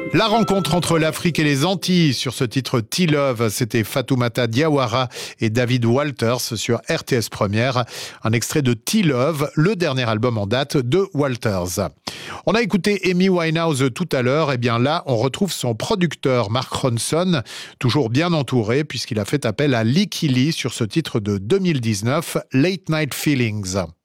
La rencontre entre l'Afrique et les Antilles sur ce titre T-Love, c'était Fatoumata Diawara et David Walters sur RTS Première. Un extrait de T-Love, le dernier album en date de Walters. On a écouté Amy Winehouse tout à l'heure, et bien là, on retrouve son producteur Mark Ronson, toujours bien entouré puisqu'il a fait appel à Licky Lee sur ce titre de 2019, Late Night Feelings.